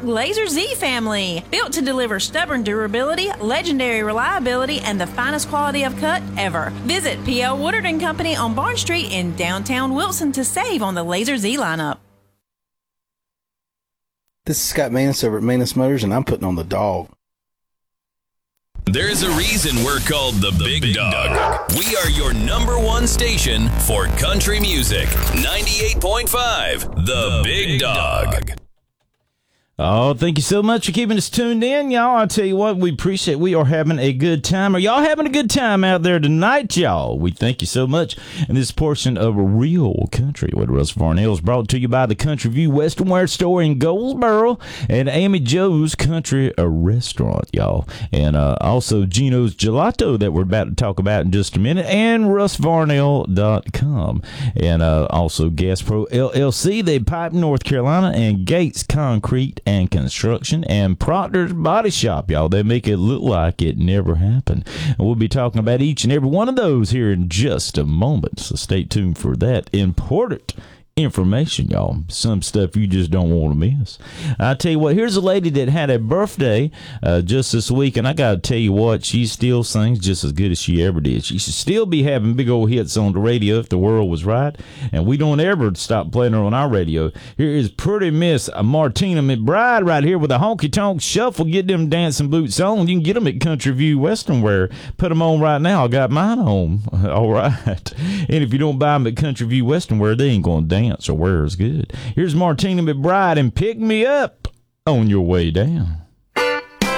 Laser Z family. Built to deliver stubborn durability, legendary reliability, and the finest quality of cut ever. Visit P.L. Woodard & Company on Barn Street in downtown Wilson to save on the Laser Z lineup. This is Scott Manus over at Manus Motors, and I'm putting on the dog. There's a reason we're called the Big Dog. We are your number one station for country music. 98.5, The Big Dog. Oh, thank you so much for keeping us tuned in, y'all. I tell you what, we appreciate. We are having a good time. Are y'all having a good time out there tonight, y'all? We thank you so much. And this portion of Real Country with Russ Varnell is brought to you by the Country View Western Wear Store in Goldsboro and Amy Joe's Country Restaurant, y'all. And also Gino's Gelato that we're about to talk about in just a minute, and RussVarnell.com. And also Gas Pro LLC, they pipe North Carolina, and Gates Concrete and Construction, and Proctor's Body Shop, y'all. They make it look like it never happened. And we'll be talking about each and every one of those here in just a moment, so stay tuned for that important information, y'all. Some stuff you just don't want to miss. I tell you what, here's a lady that had a birthday just this week, and I gotta tell you what, she still sings just as good as she ever did. She should still be having big old hits on the radio if the world was right, and we don't ever stop playing her on our radio. Here is Pretty Miss Martina McBride right here with a honky tonk shuffle. Get them dancing boots on. You can get them at Country View Western Wear. Put them on right now. I got mine on. All right. And if you don't buy them at Country View Western Wear, they ain't gonna dance or wear as good. Here's Martina McBride and Pick Me Up on Your Way Down.